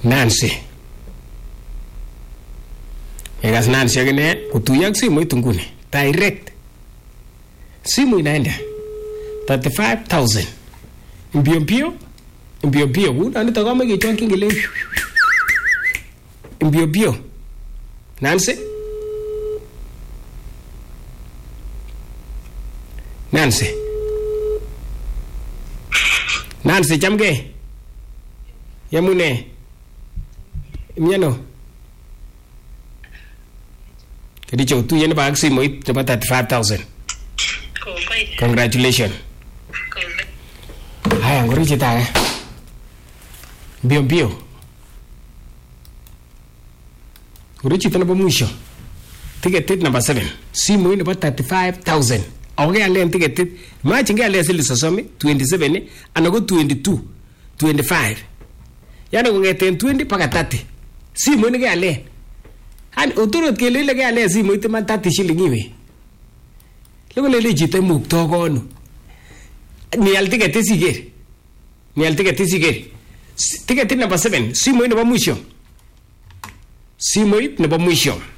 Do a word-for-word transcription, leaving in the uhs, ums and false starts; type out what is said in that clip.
Nancy. Egas Nancy agine kutuyak simoit nguni direct. Simu inaenda thirty-five thousand. Mbio mbio mbio mbio kuna nito kama kichwa kingile. Mbio mbio. Nancy? Nancy? Nancy chamge? Yamune? Miano? Kadicho tu yen ba aksi moit chapa thirty-five thousand. Congratulations. Haya ngori chita eh. Bio bio. Ngori chita na mwisho. Ticket number seven. Simu ine ba thirty-five thousand. Awage ale ticket. Ma chinge ale sili sosomi twenty-seven anago twenty-two, twenty-five. Yana ngete twenty paka thirty. Simu ine ale. Han uturut kele ile ke ale simu ite man thirty shilling iwe. Lego lele jite mukto kono. Ni al ticket siger. Ni al ticket siger. Ticket number seven. Simu ine ba mwisho. Simu ine ba mwisho.